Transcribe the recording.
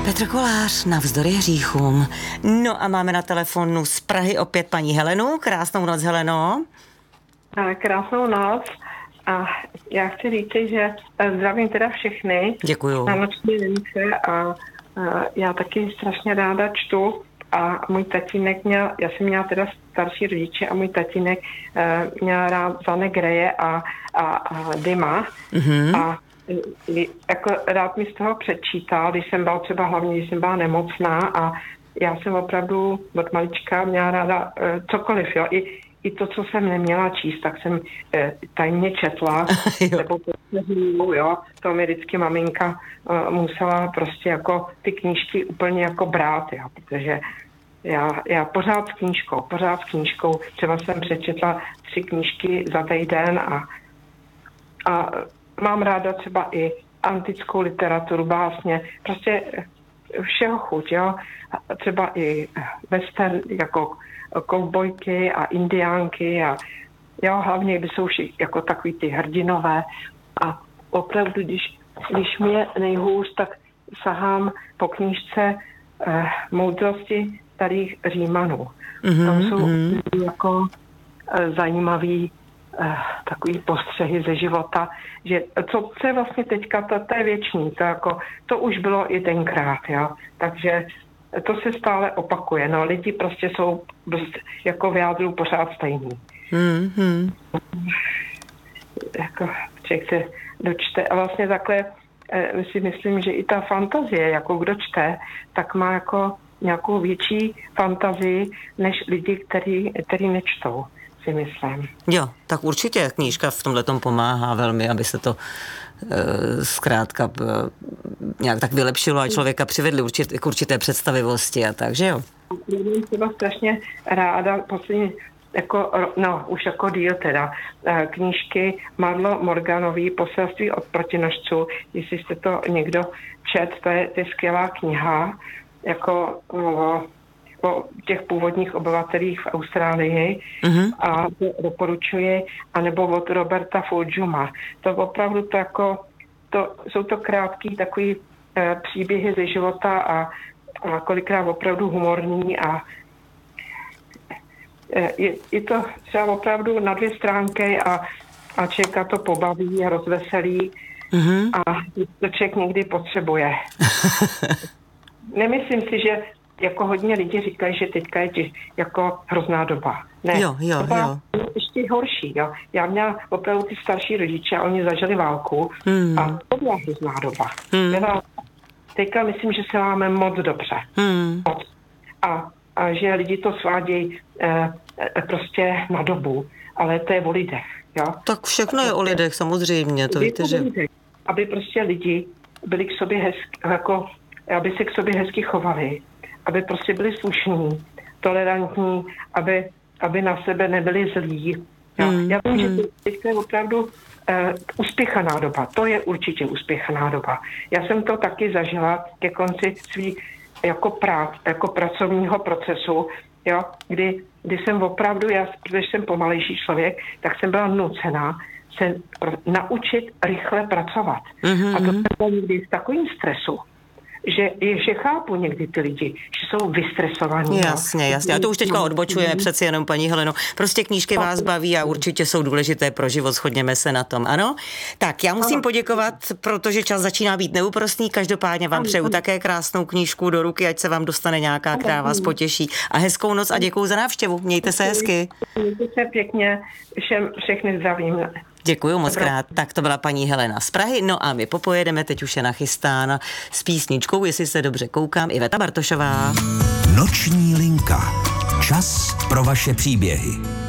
Petr Kolář, navzdory hříchům. No a máme na telefonu z Prahy opět paní Helenu. Krásnou noc, Heleno. Krásnou noc. A já chci říct, že zdravím teda všechny. Děkuju. Na noční lince a já taky strašně ráda čtu. A můj tatínek já jsem měla teda starší rodiče a můj tatínek měl rád Zane Greje a Dyma. Mm-hmm. A jako rád mi z toho předčítal, když jsem byla třeba hlavně, když jsem byla nemocná a já jsem opravdu od malička měla ráda cokoliv, jo. I to, co jsem neměla číst, tak jsem tajně četla, nebo jo, to mi vždycky maminka musela prostě jako ty knížky úplně jako brát, jo, protože já pořád s knížkou, třeba jsem přečetla 3 knížky za týden a mám ráda třeba i antickou literaturu, básně, prostě všeho chuť, jo, třeba i western, jako kovbojky a indiánky a jo, hlavně, kdy jsou všichni jako takový ty hrdinové a opravdu, když mě nejhůř, tak sahám po knížce Moudrosti starých Římanů. Tam jsou jako zajímavý takový postřehy ze života, že co je vlastně teďka, to je věčný, to už bylo i tenkrát, jo. Takže to se stále opakuje, no, lidi prostě jsou jako v jádru pořád stejný. Jako člověk se dočte a vlastně takhle si myslím, že i ta fantazie, jako kdo čte, tak má jako nějakou větší fantazii než lidi, který nečtou, si myslím. Jo, tak určitě knížka v tomhletom pomáhá velmi, aby se to zkrátka nějak tak vylepšilo a člověka přivedli k určité představivosti a tak, že jo? Já jsem třeba strašně ráda poslední, už jako díl teda, knížky Marlo Morganový Poselství od protinožců, jestli jste to někdo čet, to je skvělá kniha, jako o těch původních obyvatelích v Austrálii a doporučuji, anebo od Roberta Fulghuma. To opravdu jsou to krátký takový příběhy ze života a kolikrát opravdu humorní a je to třeba opravdu na 2 stránky a člověka to pobaví a rozveselí a to člověk někdy potřebuje. Nemyslím si, že jako hodně lidí říkají, že teďka je jako hrozná doba. Ne, jo. ještě horší, jo. Já měla opravdu ty starší rodiče a oni zažili válku a to byla hrozná doba. Teďka myslím, že se máme moc dobře. A že lidi to svádějí prostě na dobu, ale to je o lidech, jo. Tak všechno je o lidech, samozřejmě, to víte, že... Aby prostě lidi byli k sobě aby se k sobě hezky chovali, aby prostě byli slušní, tolerantní, aby na sebe nebyli zlí. Já vím, že teďka je opravdu uspěchaná doba. To je určitě uspěchaná doba. Já jsem to taky zažila ke konci svých jako pracovního procesu, jo, kdy jsem opravdu, protože jsem pomalejší člověk, tak jsem byla nucená se naučit rychle pracovat. A to jsem byla někdy v takovým stresu, že chápu někdy ty lidi, že jsou vystresovaní. Jasně. A to už teďka odbočujeme přeci jenom, paní Heleno. Prostě knížky vás baví a určitě jsou důležité pro život, shodněme se na tom, ano? Tak, já musím poděkovat, protože čas začíná být neúprosný. Každopádně vám přeju také krásnou knížku do ruky, ať se vám dostane nějaká, která vás potěší. A hezkou noc a děkuju za návštěvu. Mějte se hezky. Mějte se pěkně, všechny zdravím. Děkuju moc krát. Tak to byla paní Helena z Prahy. No a my popojedeme, teď už je nachystána s písničkou, jestli se dobře koukám, Iveta Bartošová. Noční linka. Čas pro vaše příběhy.